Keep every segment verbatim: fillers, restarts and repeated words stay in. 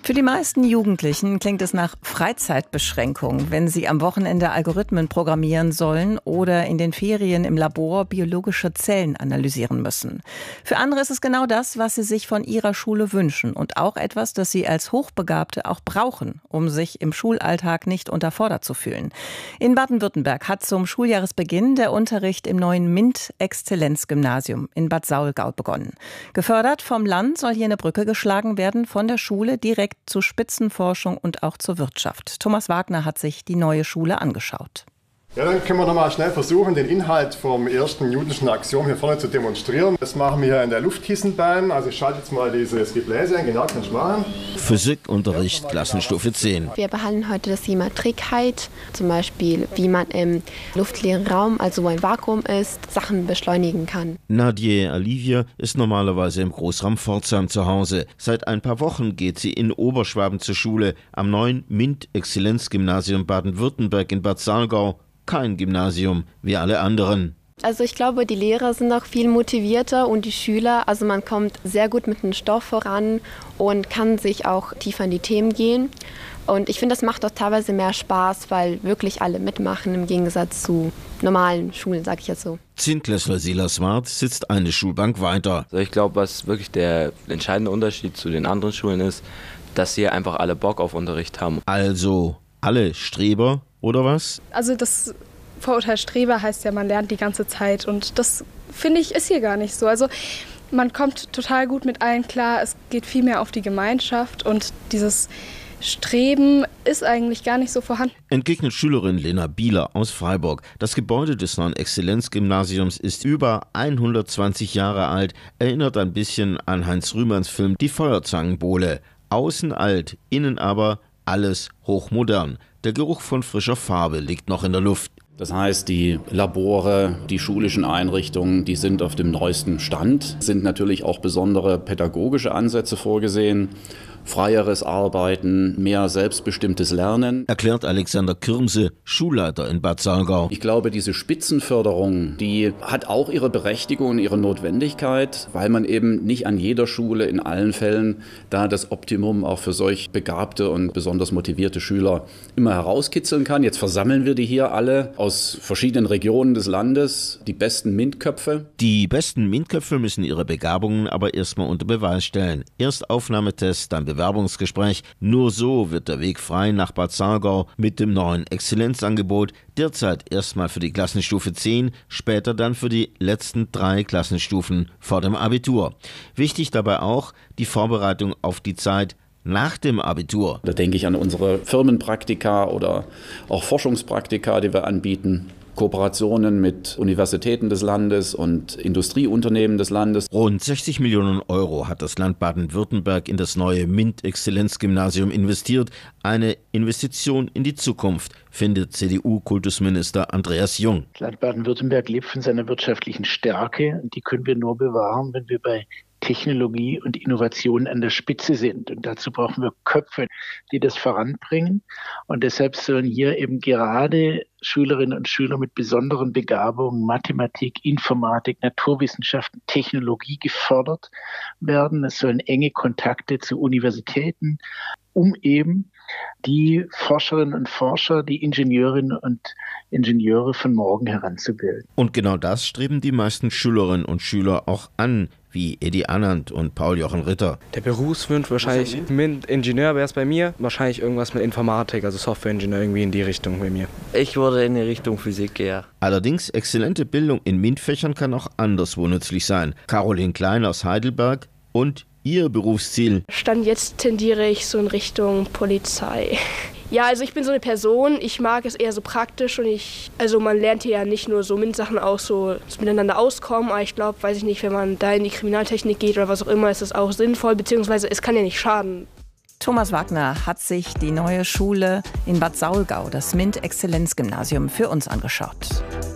Für die meisten Jugendlichen klingt es nach Freizeitbeschränkung, wenn sie am Wochenende Algorithmen programmieren sollen oder in den Ferien im Labor biologische Zellen analysieren müssen. Für andere ist es genau das, was sie sich von ihrer Schule wünschen und auch etwas, das sie als Hochbegabte auch brauchen, um sich im Schulalltag nicht unterfordert zu fühlen. In Baden-Württemberg hat zum Schuljahresbeginn der Unterricht im neuen MINT-Exzellenzgymnasium in Bad Saulgau begonnen. Gefördert vom Land soll hier eine Brücke geschlagen werden von der Schule direkt zu Spitzenforschung und auch zur Wirtschaft. Thomas Wagner hat sich die neue Schule angeschaut. Ja, dann können wir noch mal schnell versuchen, den Inhalt vom ersten newtonschen Axiom hier vorne zu demonstrieren. Das machen wir hier in der Luftkissenbahn. Also ich schalte jetzt mal dieses Gebläse ein. Genau, kannst du machen. Physikunterricht, Klassenstufe zehn. Wir behandeln heute das Thema Trägheit, zum Beispiel wie man im luftleeren Raum, also wo ein Vakuum ist, Sachen beschleunigen kann. Nadje Alivia ist normalerweise im Großraum Pforzheim zu Hause. Seit ein paar Wochen geht sie in Oberschwaben zur Schule, am neuen MINT-Exzellenzgymnasium Baden-Württemberg in Bad Saulgau. Kein Gymnasium wie alle anderen. Also ich glaube, die Lehrer sind auch viel motivierter und die Schüler, also man kommt sehr gut mit dem Stoff voran und kann sich auch tiefer in die Themen gehen. Und ich finde, das macht auch teilweise mehr Spaß, weil wirklich alle mitmachen im Gegensatz zu normalen Schulen, sage ich jetzt so. Zehntklässler Silas Smart sitzt eine Schulbank weiter. Also ich glaube, was wirklich der entscheidende Unterschied zu den anderen Schulen ist, dass hier einfach alle Bock auf Unterricht haben. Also alle Streber oder was? Also das Vorurteil Streber heißt ja, man lernt die ganze Zeit und das, finde ich, ist hier gar nicht so. Also man kommt total gut mit allen klar, es geht viel mehr auf die Gemeinschaft und dieses Streben ist eigentlich gar nicht so vorhanden. Entgegnet Schülerin Lena Bieler aus Freiburg. Das Gebäude des neuen Exzellenzgymnasiums ist über hundertzwanzig Jahre alt, erinnert ein bisschen an Heinz Rühmanns Film Die Feuerzangenbowle. Außen alt, innen aber alles hochmodern. Der Geruch von frischer Farbe liegt noch in der Luft. Das heißt, die Labore, die schulischen Einrichtungen, die sind auf dem neuesten Stand, sind natürlich auch besondere pädagogische Ansätze vorgesehen. Freieres Arbeiten, mehr selbstbestimmtes Lernen. Erklärt Alexander Kirmse, Schulleiter in Bad Saulgau. Ich glaube, diese Spitzenförderung, die hat auch ihre Berechtigung und ihre Notwendigkeit, weil man eben nicht an jeder Schule in allen Fällen da das Optimum auch für solch begabte und besonders motivierte Schüler immer herauskitzeln kann. Jetzt versammeln wir die hier alle aus verschiedenen Regionen des Landes, die besten MINT-Köpfe. Die besten MINT-Köpfe müssen ihre Begabungen aber erstmal unter Beweis stellen. Erst Aufnahmetest, dann Bewerbungsgespräch. Nur so wird der Weg frei nach Bad Saulgau mit dem neuen Exzellenzangebot, derzeit erstmal für die Klassenstufe zehn, später dann für die letzten drei Klassenstufen vor dem Abitur. Wichtig dabei auch die Vorbereitung auf die Zeit nach dem Abitur. Da denke ich an unsere Firmenpraktika oder auch Forschungspraktika, die wir anbieten. Kooperationen mit Universitäten des Landes und Industrieunternehmen des Landes. Rund sechzig Millionen Euro hat das Land Baden-Württemberg in das neue MINT-Exzellenzgymnasium investiert. Eine Investition in die Zukunft, findet C D U-Kultusminister Andreas Jung. Das Land Baden-Württemberg lebt von seiner wirtschaftlichen Stärke und die können wir nur bewahren, wenn wir bei Technologie und Innovation an der Spitze sind. Und dazu brauchen wir Köpfe, die das voranbringen. Und deshalb sollen hier eben gerade Schülerinnen und Schüler mit besonderen Begabungen, Mathematik, Informatik, Naturwissenschaften, Technologie gefördert werden. Es sollen enge Kontakte zu Universitäten, um eben die Forscherinnen und Forscher, die Ingenieurinnen und Ingenieure von morgen heranzubilden. Und genau das streben die meisten Schülerinnen und Schüler auch an, wie Edi Annand und Paul-Jochen Ritter. Der Berufswunsch wahrscheinlich mit Ingenieur wäre es bei mir, wahrscheinlich irgendwas mit Informatik, also Softwareingenieur irgendwie in die Richtung bei mir. Ich würde in die Richtung Physik eher. Allerdings, exzellente Bildung in MINT-Fächern kann auch anderswo nützlich sein. Caroline Klein aus Heidelberg und Ihr Berufsziel? Stand jetzt tendiere ich so in Richtung Polizei. Ja, also ich bin so eine Person, ich mag es eher so praktisch und ich, also man lernt hier ja nicht nur so MINT-Sachen auch so das miteinander auskommen, aber ich glaube, weiß ich nicht, wenn man da in die Kriminaltechnik geht oder was auch immer, ist das auch sinnvoll, beziehungsweise es kann ja nicht schaden. Thomas Wagner hat sich die neue Schule in Bad Saulgau, das MINT-Exzellenzgymnasium, für uns angeschaut.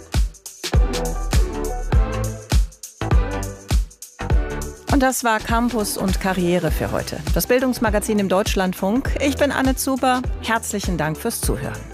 Und das war Campus und Karriere für heute. Das Bildungsmagazin im Deutschlandfunk. Ich bin Anne Zuber. Herzlichen Dank fürs Zuhören.